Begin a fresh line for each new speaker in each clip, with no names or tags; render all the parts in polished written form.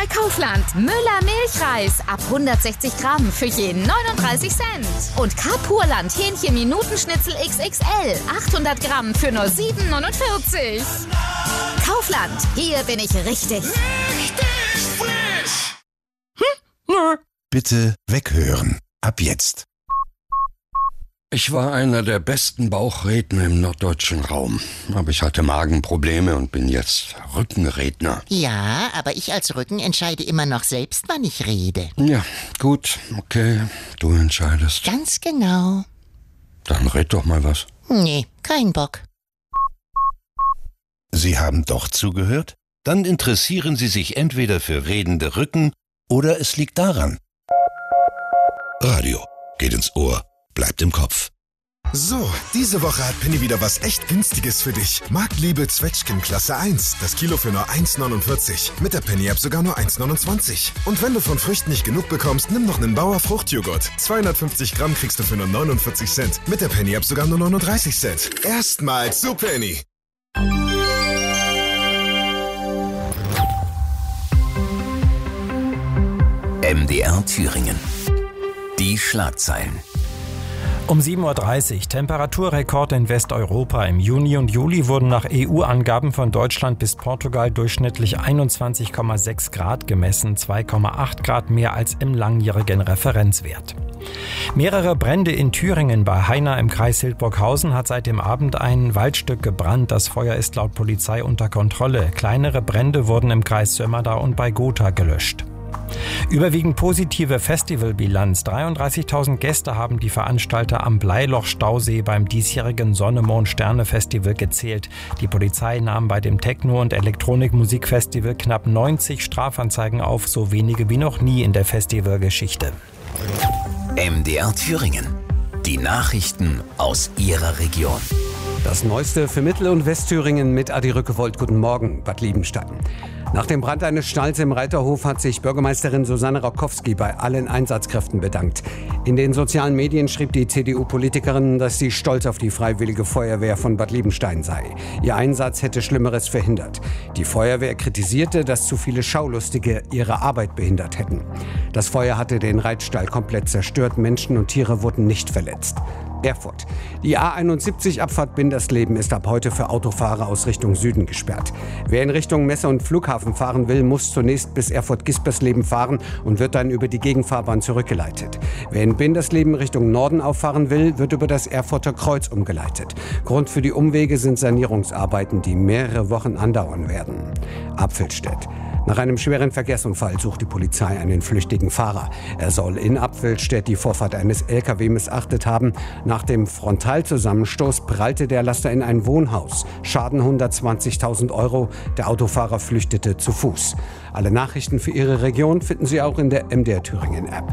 bei Kaufland. Müller Milchreis ab 160 Gramm für je 39 Cent. Und Carpurland Hähnchen-Minutenschnitzel XXL 800 Gramm für nur 7,49. Kaufland, hier bin ich richtig.
Richtig frisch!
Bitte weghören. Ab jetzt.
Ich war einer der besten Bauchredner im norddeutschen Raum. Aber ich hatte Magenprobleme und bin jetzt Rückenredner.
Ja, aber ich als Rücken entscheide immer noch selbst, wann ich rede.
Ja, gut, okay, du entscheidest.
Ganz genau.
Dann red doch mal was.
Nee, kein Bock.
Sie haben doch zugehört? Dann interessieren Sie sich entweder für redende Rücken oder es liegt daran.
Radio geht ins Ohr, bleibt im Kopf.
So, diese Woche hat Penny wieder was echt Günstiges für dich. Marktliebe Zwetschgen Klasse 1. Das Kilo für nur 1,49. Mit der Penny-App sogar nur 1,29. Und wenn du von Früchten nicht genug bekommst, nimm noch einen Bauer Fruchtjoghurt. 250 Gramm kriegst du für nur 49 Cent. Mit der Penny-App sogar nur 39 Cent. Erstmals zu Penny.
MDR Thüringen. Die Schlagzeilen.
Um 7.30 Uhr. Temperaturrekord in Westeuropa. Im Juni und Juli wurden nach EU-Angaben von Deutschland bis Portugal durchschnittlich 21,6 Grad gemessen, 2,8 Grad mehr als im langjährigen Referenzwert. Mehrere Brände in Thüringen. Bei Heina im Kreis Hildburghausen hat seit dem Abend ein Waldstück gebrannt. Das Feuer ist laut Polizei unter Kontrolle. Kleinere Brände wurden im Kreis Sömmerda und bei Gotha gelöscht. Überwiegend positive Festivalbilanz. 33.000 Gäste haben die Veranstalter am Bleiloch-Stausee beim diesjährigen Sonne-Mond-Sterne-Festival gezählt. Die Polizei nahm bei dem Techno- und Elektronik-Musikfestival knapp 90 Strafanzeigen auf, so wenige wie noch nie in der Festivalgeschichte.
MDR Thüringen. Die Nachrichten aus Ihrer Region.
Das Neueste für Mittel- und Westthüringen mit Adi Rückewold. Guten Morgen, Bad Liebenstein. Nach dem Brand eines Stalls im Reiterhof hat sich Bürgermeisterin Susanne Rakowski bei allen Einsatzkräften bedankt. In den sozialen Medien schrieb die CDU-Politikerin, dass sie stolz auf die Freiwillige Feuerwehr von Bad Liebenstein sei. Ihr Einsatz hätte Schlimmeres verhindert. Die Feuerwehr kritisierte, dass zu viele Schaulustige ihre Arbeit behindert hätten. Das Feuer hatte den Reitstall komplett zerstört. Menschen und Tiere wurden nicht verletzt. Erfurt. Die A71 Abfahrt Bindersleben ist ab heute für Autofahrer aus Richtung Süden gesperrt. Wer in Richtung Messe und Flughafen fahren will, muss zunächst bis Erfurt-Gispersleben fahren und wird dann über die Gegenfahrbahn zurückgeleitet. Wer in Bindersleben Richtung Norden auffahren will, wird über das Erfurter Kreuz umgeleitet. Grund für die Umwege sind Sanierungsarbeiten, die mehrere Wochen andauern werden. Apfelstedt. Nach einem schweren Verkehrsunfall sucht die Polizei einen flüchtigen Fahrer. Er soll in Apfelstedt die Vorfahrt eines LKW missachtet haben. Nach dem Frontalzusammenstoß prallte der Laster in ein Wohnhaus. Schaden 120.000 €. Der Autofahrer flüchtete zu Fuß. Alle Nachrichten für Ihre Region finden Sie auch in der MDR Thüringen App.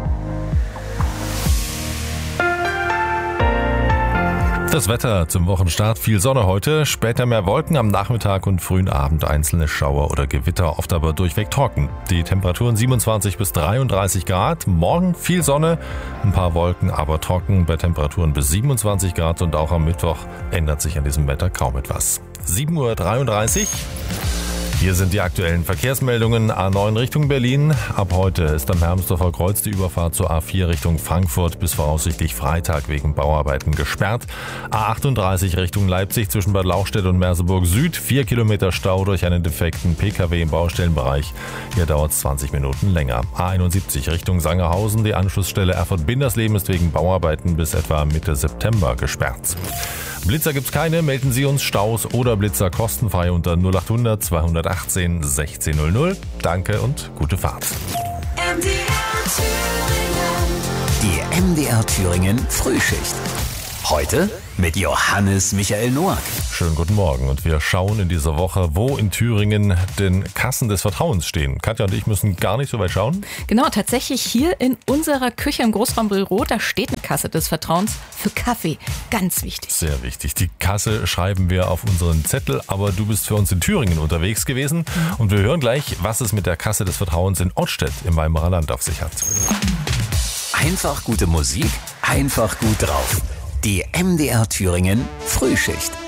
Das Wetter zum Wochenstart: viel Sonne heute, später mehr Wolken, am Nachmittag und frühen Abend einzelne Schauer oder Gewitter, oft aber durchweg trocken. Die Temperaturen 27 bis 33 Grad, morgen viel Sonne, ein paar Wolken, aber trocken bei Temperaturen bis 27 Grad und auch am Mittwoch ändert sich an diesem Wetter kaum etwas. 7.33 Uhr. Hier sind die aktuellen Verkehrsmeldungen. A9 Richtung Berlin. Ab heute ist am Hermsdorfer Kreuz die Überfahrt zur A4 Richtung Frankfurt bis voraussichtlich Freitag wegen Bauarbeiten gesperrt. A38 Richtung Leipzig zwischen Bad Lauchstädt und Merseburg Süd. 4 Kilometer Stau durch einen defekten Pkw im Baustellenbereich. Hier dauert es 20 Minuten länger. A71 Richtung Sangerhausen. Die Anschlussstelle Erfurt-Bindersleben ist wegen Bauarbeiten bis etwa Mitte September gesperrt. Blitzer gibt's keine, melden Sie uns Staus oder Blitzer kostenfrei unter 0800 218 1600. Danke und gute Fahrt.
Die MDR Thüringen Frühschicht. Heute mit Johannes Michael Noack.
Schönen guten Morgen und wir schauen in dieser Woche, wo in Thüringen denn Kassen des Vertrauens stehen. Katja und ich müssen gar nicht so weit schauen.
Genau, tatsächlich hier in unserer Küche im Großraumbüro, da steht eine Kasse des Vertrauens für Kaffee. Ganz wichtig.
Sehr wichtig. Die Kasse schreiben wir auf unseren Zettel, aber du bist für uns in Thüringen unterwegs gewesen und wir hören gleich, was es mit der Kasse des Vertrauens in Ortstedt im Weimarer Land auf sich hat.
Einfach gute Musik, einfach gut drauf. Die MDR Thüringen Frühschicht.